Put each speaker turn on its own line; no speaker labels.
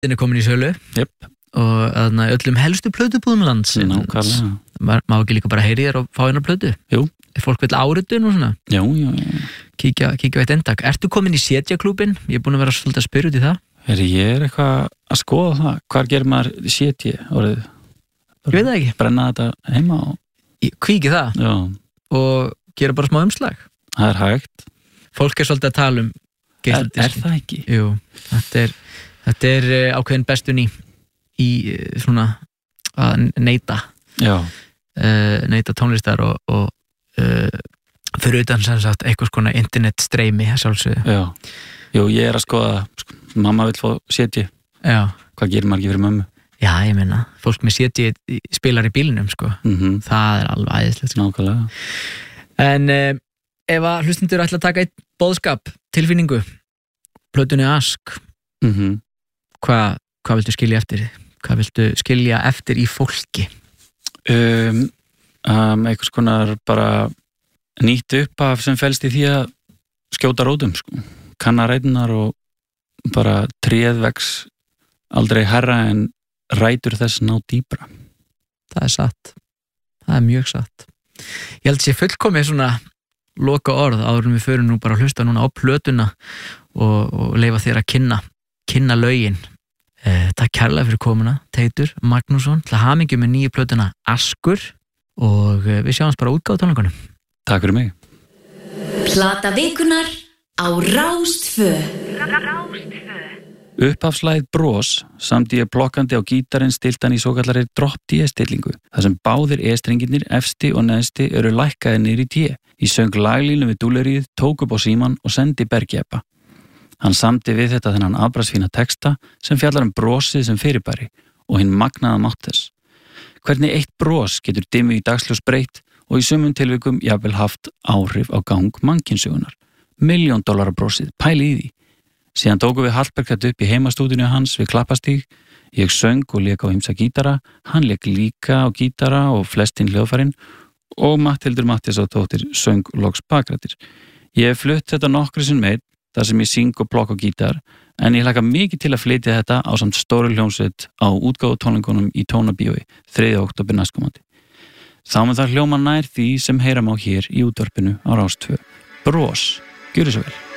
Den komin í sölu og öllum helstu plötubúðum landsins.
Nákvæmlega.
Má ekki líka bara heyri þér og fá hérna plötu?
Jú.
Ef fólk vill áritun og svona?
Já.
Kíkja eitt endak. Ertu komin í setjaklúbin? Ég búin að vera svolítið að spyrja út í það.
Ég eitthvað að skoða það. Hvar gerir maður setji orðið?
Ég veit það ekki.
Brenna þetta heima og...
Kvíki það?
Já.
Og gera bara smá umslag?
Það er hægt.
Fólk svolítið að tala um geisladiski.
Er það ekki?
Jú. Þetta er ákveðin bestun í svona að neita.
Já.
Neita tónlistar og fyrir utan sem sagt eitthvað svona internetstreymi sjálfsögðu.
Já. Jú, ég að skoða, mamma vill fá setji.
Já.
Hvað gerir maður ekki fyrir mömmu?
Já, ég meina, fólk með setji spilar í bílnum, sko. Það er alveg æðislegt.
Nákvæmlega.
En ef að hlustendur ætla að taka eitt boðskap, tilfinningu, plötunni Ask, hvað viltu skilja eftir? Hvað viltu skilja eftir í fólki?
Einhvers konar bara nýtt uppaf sem felst í því að skjóta rótum, sko. Kanna rætunar og bara tréð vex aldrei herra en rætur þess ná dýpra.
Það er satt. Það er mjög satt. Ég held sér fullkomið svona loka orð áður en við förum nú bara að hlusta núna á plötuna og leyfa þér að kynna lögin. Takk kærlega fyrir komuna, Teitur Magnússon, til hamingju með nýju plötuna Askur og við sjáumst bara útgáðu tónleikunum.
Takk fyrir mig.
Plata vikunar á Rás 2.
Upphafslagið Bros samt ég blokkandi á gítarinn stiltan í svokallari drop D-stillingu, þar sem báðir E-strengirnir, efsti og neðsti eru lækkaðir niður í D. Í söng laglínu við dúleríð, tók upp á síman og sendi Bergjeppa. Hann samdi við þetta þennan afbragðsfína texta sem fjallar brosið sem fyrirbæri og hinn magnaða mátt þess. Hvernig eitt bros getur dimmu í dagsljós breytt og í sumum tilvikum jafnvel haft áhrif á gang mannkynssögunar. $1.000.000 brosið, pæli í því. Síðan tóku við Hallberg þetta upp í heimastúdíunni hans við Klappastíg. Ég söng og lék á ýmsa gítara, hann lék líka á gítara og flestin hljóðfærin og Matthildur Matthíasdóttir söng loks bakrættir. Ég hef flutt þetta nokkru sinnum einn þar sem ég syng og plokk á gítar, en ég hlakka mikið til að flytja þetta á samt stóru hljómsveit á útgáfu tónleikunum í Tónabíói 3. október næstkomandi. Þá mun það hljóma nær því sem heyra má hér í útvarpinu á Rás 2. Bros, gjörðu svo vel.